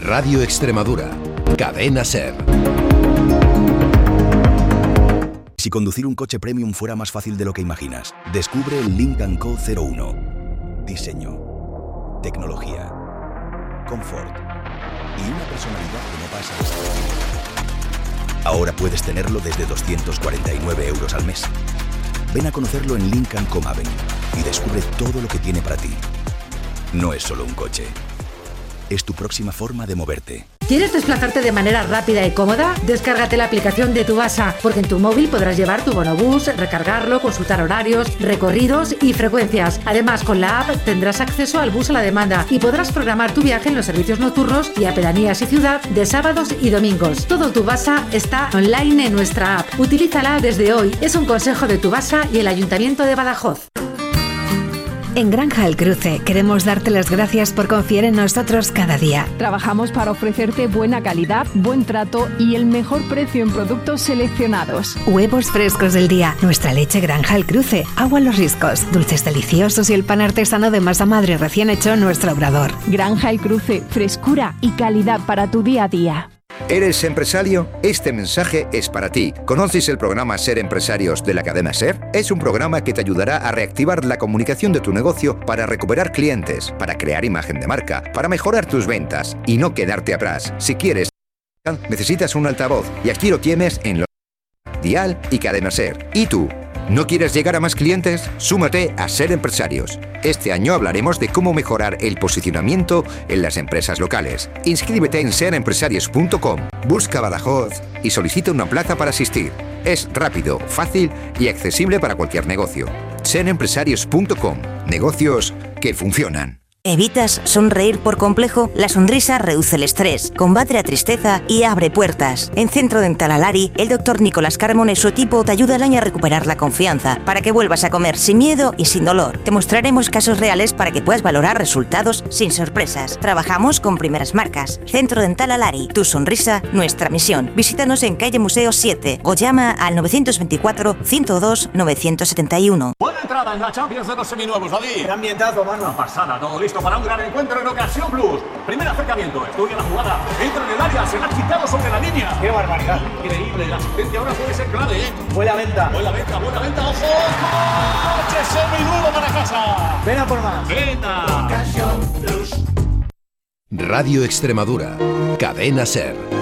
Radio Extremadura, Cadena SER. Si conducir un coche premium fuera más fácil de lo que imaginas, descubre el Lynk & Co 01. Diseño, tecnología, confort y una personalidad que no pasa desapercibida. Ahora puedes tenerlo desde 249 euros al mes. Ven a conocerlo en Lynk & Co Avenue y descubre todo lo que tiene para ti. No es solo un coche, es tu próxima forma de moverte. ¿Quieres desplazarte de manera rápida y cómoda? Descárgate la aplicación de Tubasa, porque en tu móvil podrás llevar tu bonobús, recargarlo, consultar horarios, recorridos y frecuencias. Además, con la app tendrás acceso al bus a la demanda y podrás programar tu viaje en los servicios nocturnos y a pedanías y ciudad de sábados y domingos. Todo Tubasa está online en nuestra app. Utilízala desde hoy. Es un consejo de Tubasa y el Ayuntamiento de Badajoz. En Granja El Cruce queremos darte las gracias por confiar en nosotros cada día. Trabajamos para ofrecerte buena calidad, buen trato y el mejor precio en productos seleccionados. Huevos frescos del día, nuestra leche Granja El Cruce, agua Los Riscos, dulces deliciosos y el pan artesano de masa madre recién hecho en nuestro obrador. Granja El Cruce, frescura y calidad para tu día a día. ¿Eres empresario? Este mensaje es para ti. ¿Conoces el programa Ser Empresarios de la cadena SER? Es un programa que te ayudará a reactivar la comunicación de tu negocio para recuperar clientes, para crear imagen de marca, para mejorar tus ventas y no quedarte atrás. Si quieres, necesitas un altavoz y aquí lo tienes en Dial y Cadena SER. ¿Y tú? ¿No quieres llegar a más clientes? Súmate a Ser Empresarios. Este año hablaremos de cómo mejorar el posicionamiento en las empresas locales. Inscríbete en serempresarios.com, busca Badajoz y solicita una plaza para asistir. Es rápido, fácil y accesible para cualquier negocio. serempresarios.com, negocios que funcionan. ¿Evitas sonreír por complejo? La sonrisa reduce el estrés, combate la tristeza y abre puertas. En Centro Dental Alari, el Dr. Nicolás Carmona y su equipo te ayudarán a recuperar la confianza para que vuelvas a comer sin miedo y sin dolor. Te mostraremos casos reales para que puedas valorar resultados sin sorpresas. Trabajamos con primeras marcas. Centro Dental Alari, tu sonrisa, nuestra misión. Visítanos en calle Museo 7 o llama al 924-102-971. Buena entrada en la Champions de los seminuevos, David. Qué ambientazo, mano. Una pasada, todo listo para un gran encuentro en Ocasión Plus. Primer acercamiento, estudia la jugada, entra en el área, se la ha quitado sobre la línea. ¡Qué barbaridad! Increíble, la asistencia ahora puede ser clave, ¿eh? Buena venta, buena venta, ojo. ¡Coche seminuevo para casa! Ven a por más. ¡Venta! Radio Extremadura, Cadena SER.